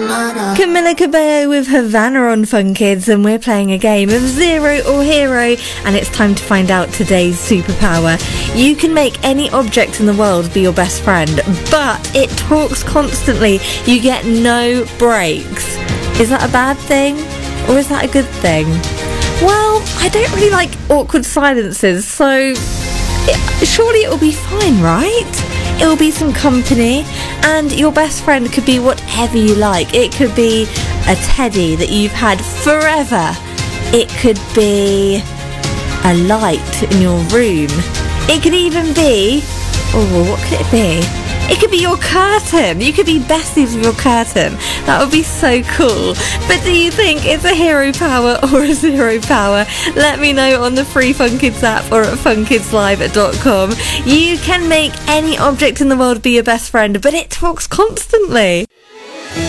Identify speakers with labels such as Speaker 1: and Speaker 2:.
Speaker 1: Camila Cabello with Havana on Fun Kids, and we're playing a game of Zero or Hero, and it's time to find out today's superpower. You can make any object in the world be your best friend, but it talks constantly. You get no breaks. Is that a bad thing, or is that a good thing? Well, I don't really like awkward silences, so surely it will be fine, right? It will be some company, and your best friend could be whatever you like. It could be a teddy that you've had forever. It could be a light in your room. It could even be, what could it be? It could be your curtain. You could be besties with your curtain. That would be so cool. But do you think it's a hero power or a zero power? Let me know on the free Fun Kids app or at funkidslive.com. You can make any object in the world be your best friend, but it talks constantly.